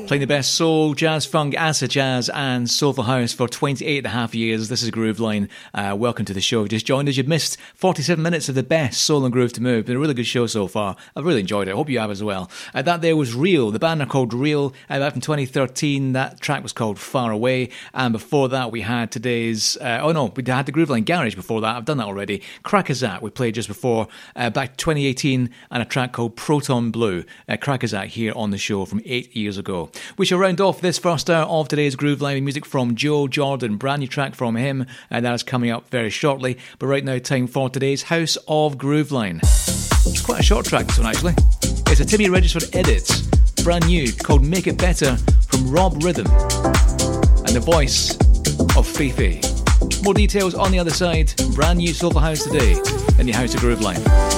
Playing the best soul, jazz, funk, acid jazz and soulful house for 28 and a half years. This is Grooveline. Welcome to the show. If you just joined us, you've missed 47 minutes of the best soul and groove to move. Been a really good show so far. I've really enjoyed it. I hope you have as well. That there was Real. The band are called Real. Back from 2013. That track was called Far Away. And before that, we had today's... we had the Grooveline Garage before that. I've done that already. Crackazat, we played just before. Back 2018. And a track called Proton Blue. Crackazat here on the show from 8 years ago. We shall round off this first hour of today's Grooveline music from Joe Jordan. Brand new track from him, and that is coming up very shortly. But right now, time for today's House of Grooveline. It's quite a short track, this one actually. It's a Timmy Registered edit, brand new, called Make It Better from Rob Rhythm and the voice of Fifi. More details on the other side. Brand new Soulful House today in the House of Grooveline.